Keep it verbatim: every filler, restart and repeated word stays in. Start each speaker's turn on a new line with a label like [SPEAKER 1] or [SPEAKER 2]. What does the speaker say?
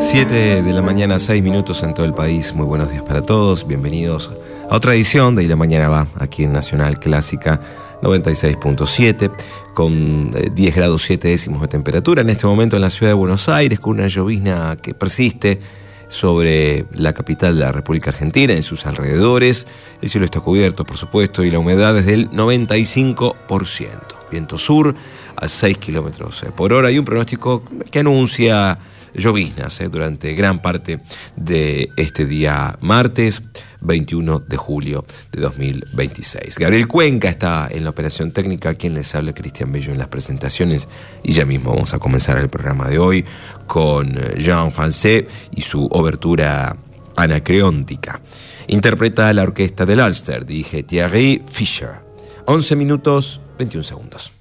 [SPEAKER 1] siete de la mañana, seis minutos en todo el país. Muy buenos días para todos. Bienvenidos a otra edición de Y la Mañana Va, aquí en Nacional Clásica noventa y seis punto siete, con diez grados siete décimos de temperatura en este momento en la ciudad de Buenos Aires, con una llovizna que persiste sobre la capital de la República Argentina, en sus alrededores. El cielo está cubierto, por supuesto, y la humedad es del noventa y cinco por ciento. Viento sur a seis kilómetros por hora y un pronóstico que anuncia lloviznas eh, durante gran parte de este día martes veintiuno de julio de dos mil veintiséis. Gabriel Cuenca está en la operación técnica, quien les habla, Cristian Bello, en las presentaciones, y ya mismo vamos a comenzar el programa de hoy con Jean Fancy y su obertura anacreóntica. Interpreta la orquesta del Ulster, dirige Thierry Fischer. once minutos, veintiún segundos.